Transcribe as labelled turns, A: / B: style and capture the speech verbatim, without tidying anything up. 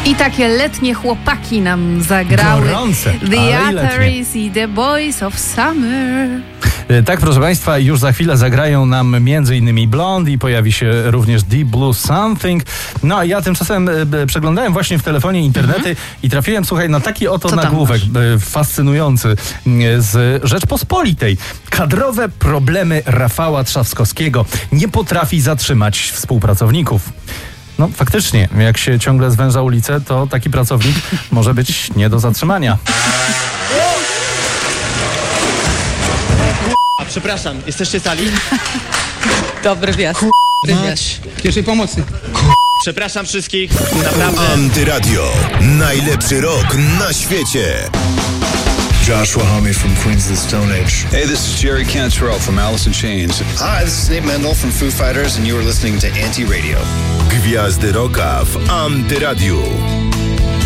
A: I takie letnie chłopaki nam zagrały.
B: Gorące,
A: The
B: ale
A: Ataris i The Boys of Summer.
B: Tak, proszę Państwa, już za chwilę zagrają nam między innymi Blonde i pojawi się również Deep Blue Something. No a ja tymczasem e, przeglądałem właśnie w telefonie internety mm-hmm. i trafiłem, słuchaj, na taki oto
A: Co
B: nagłówek e, fascynujący e, z Rzeczpospolitej. Kadrowe problemy Rafała Trzaskowskiego. Nie potrafi zatrzymać współpracowników. No faktycznie, jak się ciągle zwęża ulicę, to taki pracownik może być nie do zatrzymania.
C: Przepraszam, jesteście sali?
D: Dobry wjazd.
C: Mać.
E: Pierwszej pomocy.
C: Przepraszam wszystkich, naprawdę.
F: Antyradio. Najlepszy rok na świecie.
G: Joshua Homme from Queens of the Stone Age.
H: Hey, this is Jerry Cantrell from Alice in Chains.
I: Hi, this is Nate Mendel from Foo Fighters and you are listening to Anti Radio.
F: Gwiazdy roka w Antyradiu.